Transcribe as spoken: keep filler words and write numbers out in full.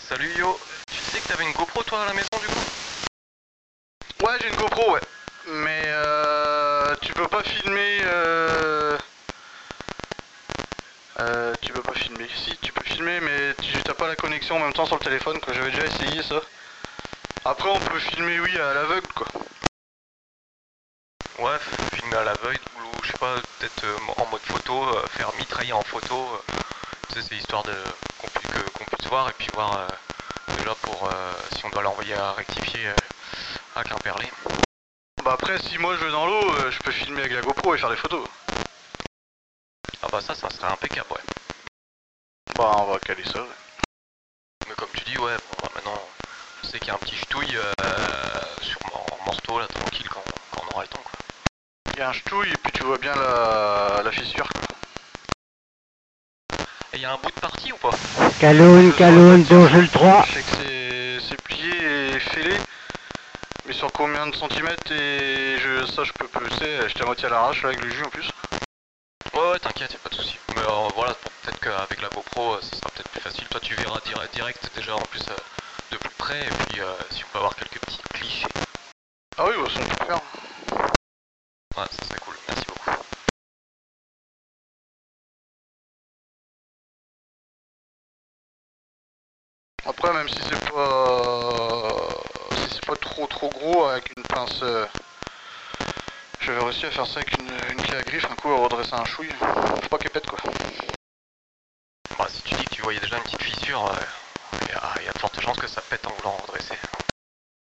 Salut Yo, tu disais que t'avais une GoPro toi à la maison du coup? Ouais, j'ai une GoPro, ouais. Mais euh, tu peux pas filmer. Euh, euh, tu peux pas filmer. Si, tu peux filmer, mais tu t'as pas la connexion en même temps sur le téléphone, quoi. J'avais déjà essayé ça. Après, on peut filmer, oui, à l'aveugle, quoi. Ouais, filmer à l'aveugle ou je sais pas, peut-être euh, en mode photo, euh, faire mitrailler en photo. Euh, tu sais, c'est histoire de qu'on puisse, que- qu'on puisse voir et puis voir euh, déjà pour euh, si on doit l'envoyer à rectifier euh, à Quimperlé. Bah après, si moi je vais dans l'eau, euh, je peux filmer avec la GoPro et faire des photos. Ah bah ça, ça serait impeccable, ouais. Bah, on va caler ça, ouais. Mais comme tu dis, ouais, bon, bah, maintenant, je sais qu'il y a un petit ch'touille euh, sur en morceau là, tranquille quand, quand on aura le temps, quoi. Il y a un ch'touille et puis tu vois bien la, la fissure, quoi. Et il y a un bout de partie ou pas? Caloune, Caloune, Bourge trois. Je sais que c'est c'est plié et fêlé. Mais sur combien de centimètres et je, ça je peux peser, j'étais à moitié à l'arrache avec le jus en plus. Ouais ouais t'inquiète, y'a pas de soucis. Mais euh, voilà, peut-être qu'avec la GoPro euh, ça sera peut-être plus facile. Toi tu verras direct, direct déjà en plus euh, de plus près et puis euh, si on peut avoir quelques petits clichés. Ah oui, bah, ça on peut faire. Ouais ça serait cool, merci beaucoup. Après même si c'est pas si c'est pas trop trop gros avec une pince, euh... j'avais réussi à faire ça avec une, une clé à griffe, un coup à redresser un chouille. Faut pas qu'elle pète quoi. Bah si tu dis que tu voyais déjà une petite fissure, il euh, y, a, y a de fortes chances que ça pète en voulant redresser.